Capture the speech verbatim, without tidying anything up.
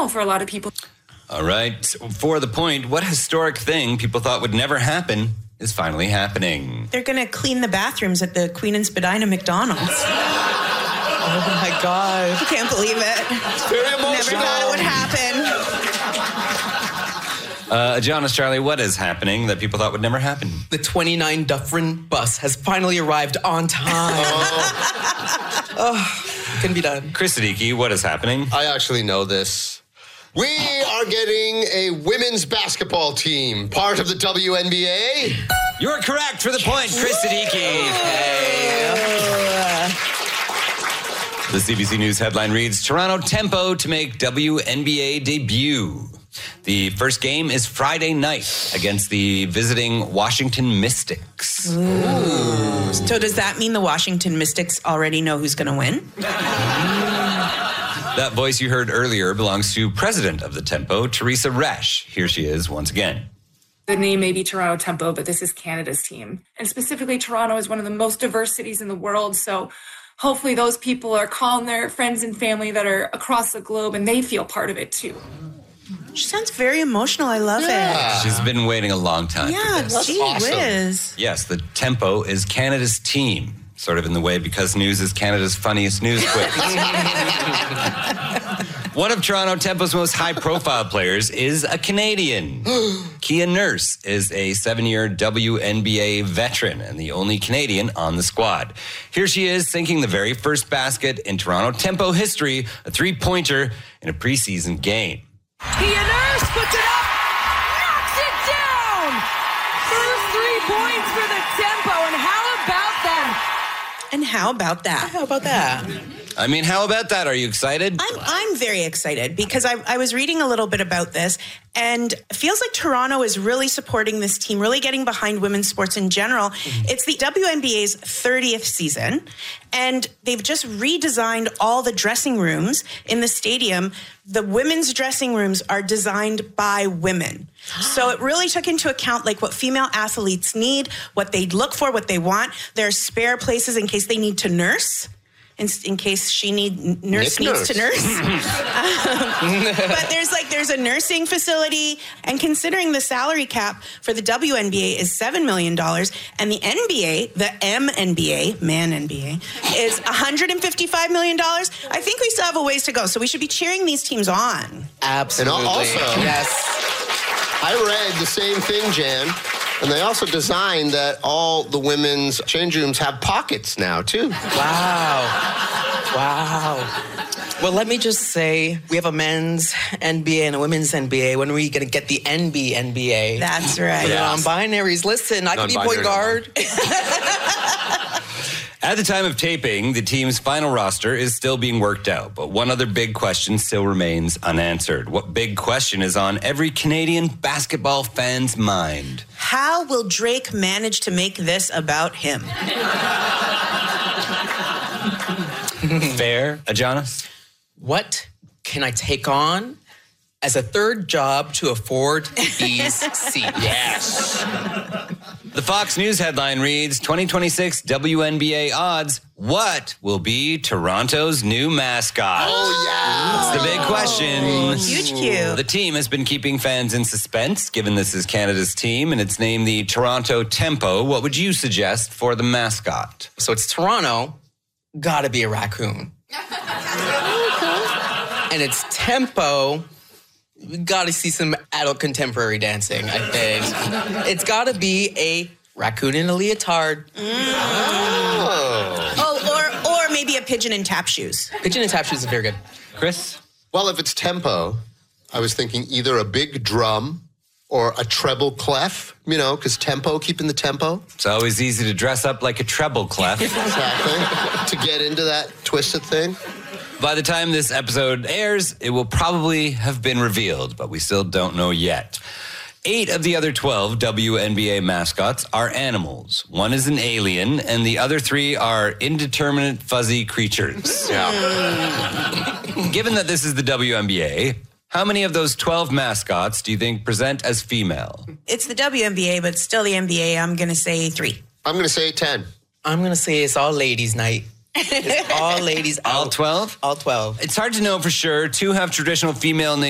normal for a lot of people. All right. For the point, what historic thing people thought would never happen is finally happening? They're going to clean the bathrooms at the Queen and Spadina McDonald's. Oh, my God. I can't believe it. It's very emotional. Never thought it would happen. Uh, Jonas, Charlie, what is happening that people thought would never happen? The twenty-nine Dufferin bus has finally arrived on time. Oh, oh can be done. Chris Siddiqui, what is happening? I actually know this. We are getting a women's basketball team, part of the W N B A. You're correct for the point, Chris Siddiqui. Hey. The C B C News headline reads, Toronto Tempo to make W N B A debut. The first game is Friday night against the visiting Washington Mystics. Ooh. So does that mean the Washington Mystics already know who's going to win? That voice you heard earlier belongs to President of the Tempo, Teresa Resch. Here she is once again. The name may be Toronto Tempo, but this is Canada's team. And specifically, Toronto is one of the most diverse cities in the world, so hopefully those people are calling their friends and family that are across the globe and they feel part of it too. She sounds very emotional. I love Yeah. it. She's been waiting a long time Yeah, for this. gee awesome. whiz. Yes, the Tempo is Canada's team, sort of in the way Because News is Canada's funniest news quiz. One of Toronto Tempo's most high-profile players is a Canadian. Kia Nurse is a seven-year W N B A veteran and the only Canadian on the squad. Here she is sinking the very first basket in Toronto Tempo history, a three-pointer in a preseason game. Kia Nurse puts it up, knocks it down. First three points for the Tempo, and how about that? And how about that? How about that? I mean, how about that? Are you excited? I'm I'm very excited because I, I was reading a little bit about this, and it feels like Toronto is really supporting this team, really getting behind women's sports in general. Mm-hmm. It's the W N B A's thirtieth season, and they've just redesigned all the dressing rooms in the stadium. The women's dressing rooms are designed by women. So it really took into account like what female athletes need, what they look for, what they want. There are spare places in case they need to nurse. In, in case she need nurse Nick needs nurse. to nurse, um, but there's like there's a nursing facility, and considering the salary cap for the W N B A is seven million dollars, and the N B A, the M N B A, Man N B A, is one hundred and fifty-five million dollars. I think we still have a ways to go, so we should be cheering these teams on. Absolutely. And also- yes. I read the same thing, Jan. And they also designed that all the women's change rooms have pockets now, too. Wow. Wow. Well, let me just say, we have a men's N B A and a women's N B A. When are we going to get the N B N B A? That's right. The non-binaries. Listen, I can be point Non-binary, guard. At the time of taping, the team's final roster is still being worked out, but one other big question still remains unanswered. What big question is on every Canadian basketball fan's mind? How will Drake manage to make this about him? Fair, Adonis? What can I take on as a third job to afford these seats? Yes. The Fox News headline reads, twenty twenty-six W N B A odds, what will be Toronto's new mascot? Oh, yeah. It's the big question. Huge cue. The team has been keeping fans in suspense, given this is Canada's team, and it's named the Toronto Tempo. What would you suggest for the mascot? So it's Toronto, gotta be a raccoon. And it's Tempo, we gotta see some adult contemporary dancing, I think. It's gotta be a raccoon in a leotard. Oh. Oh, or or maybe a pigeon in tap shoes. Pigeon and tap shoes is very good. Chris? Well, if it's tempo, I was thinking either a big drum or a treble clef, you know, because tempo, keeping the tempo. It's always easy to dress up like a treble clef. Exactly. To get into that twisted thing. By the time this episode airs, it will probably have been revealed, but we still don't know yet. Eight of the other twelve W N B A mascots are animals. One is an alien, and the other three are indeterminate fuzzy creatures. Yeah. Given that this is the W N B A, how many of those twelve mascots do you think present as female? It's the W N B A, but still the N B A. I'm going to say three. I'm going to say ten. I'm gonna say it's all ladies' night. It's all ladies. All twelve? All twelve. It's hard to know for sure. Two have traditional female names.